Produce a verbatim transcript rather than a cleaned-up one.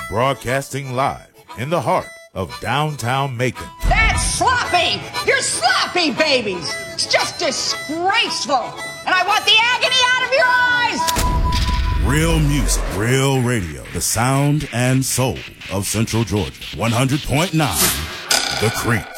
Broadcasting live in the heart of downtown Macon. That's sloppy! You're sloppy babies! It's just disgraceful! And I want the agony out of your eyes! Real music, real radio. The sound and soul of Central Georgia. one hundred point nine The Creek.